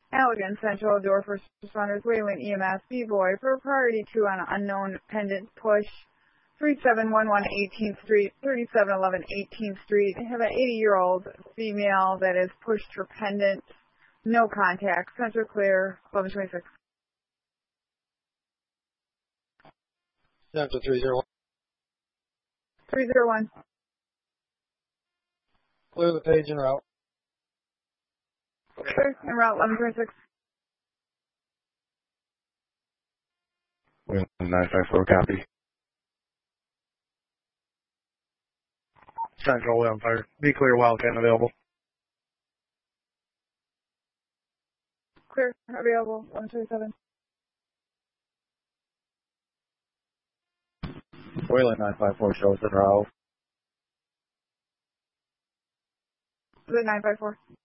Allegan Central, door first responders, Wayland EMS, B-Boy, for priority 2 on unknown pendant push, 3711 18th Street, 3711 18th Street. I have an 80-year-old female that is pushed for pendant, no contact, Central clear, 1126. Central 301. 301. Clear the page en route. Clear, en route, 1126. 954, copy. Central Empire. Be clear, Wildcat available. Clear, available, 127. Wayland 954 shows en route. The 954.